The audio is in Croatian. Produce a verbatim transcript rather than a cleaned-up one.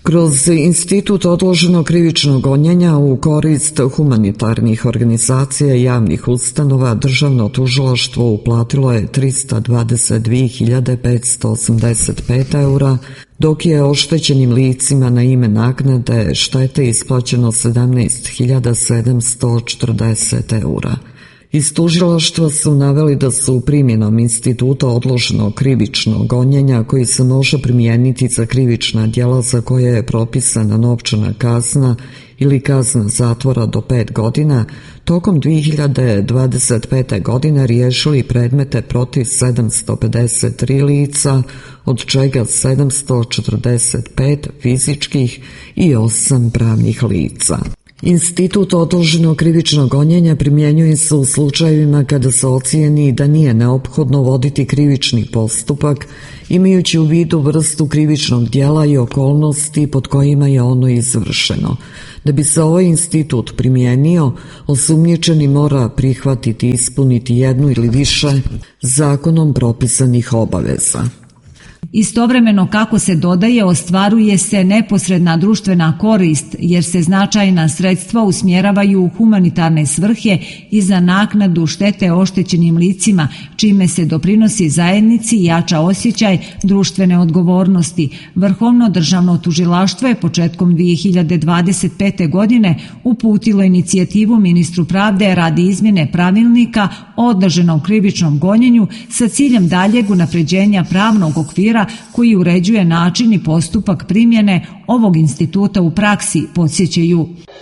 Kroz institut odloženog krivičnog gonjenja u korist humanitarnih organizacija i javnih ustanova državno tužilaštvo uplatilo je trista dvadeset dvije hiljade petsto osamdeset pet eura, dok je oštećenim licima na ime naknade štete isplaćeno sedamnaest hiljada sedamsto četrdeset eura. Iz tužilaštva su naveli da su primjenom instituta odloženog krivičnog gonjenja, koji se može primijeniti za krivična djela za koje je propisana novčana kazna ili kazna zatvora do pet godina, tokom dvije hiljade dvadeset pete. godine riješili predmete protiv sedamsto pedeset tri lica, od čega sedamsto četrdeset pet fizičkih i osam pravnih lica. Institut odloženog krivičnog gonjenja primjenjuje se u slučajevima kada se ocijeni da nije neophodno voditi krivični postupak, imajući u vidu vrstu krivičnog djela i okolnosti pod kojima je ono izvršeno. Da bi se ovaj institut primijenio, osumnjičeni mora prihvatiti i ispuniti jednu ili više zakonom propisanih obaveza. Istovremeno, kako se dodaje, ostvaruje se neposredna društvena korist, jer se značajna sredstva usmjeravaju u humanitarne svrhe i za naknadu štete oštećenim licima, čime se doprinosi zajednici i jača osjećaj društvene odgovornosti. Vrhovno državno tužilaštvo je početkom dvije hiljade dvadeset pete. godine uputilo inicijativu ministru pravde radi izmjene pravilnika o odloženom krivičnom gonjenju sa ciljem daljeg unapređenja pravnog okvira koji uređuje način i postupak primjene ovog instituta u praksi, podsjećaju.